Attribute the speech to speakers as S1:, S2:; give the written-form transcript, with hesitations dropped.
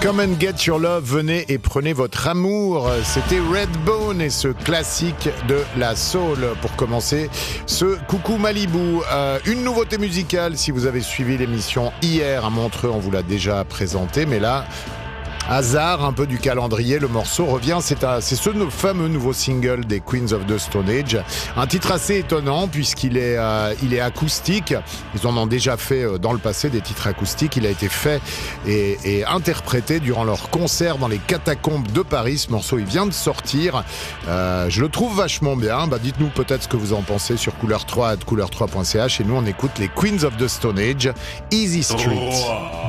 S1: Come and get your love, venez et prenez votre amour. C'était Redbone et ce classique de la soul pour commencer ce Coucou Malibu. Une nouveauté musicale, si vous avez suivi l'émission hier à Montreux, on vous l'a déjà présenté, mais là, hasard un peu du calendrier, le morceau revient, c'est ce fameux nouveau single des Queens of the Stone Age, un titre assez étonnant puisqu'il est acoustique. Ils en ont déjà fait dans le passé des titres acoustiques. Il a été fait et interprété durant leur concert dans les catacombes de Paris. Ce morceau, il vient de sortir. Je le trouve vachement bien. Dites-nous peut-être ce que vous en pensez sur couleur3@couleur3.ch et nous on écoute les Queens of the Stone Age, Easy Street.